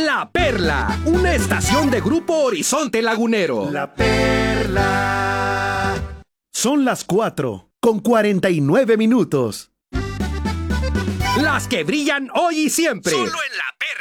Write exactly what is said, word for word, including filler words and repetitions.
La Perla, una estación de Grupo Horizonte Lagunero. La Perla. Son las cuatro con cuarenta y nueve minutos. Las que brillan hoy y siempre. Solo en La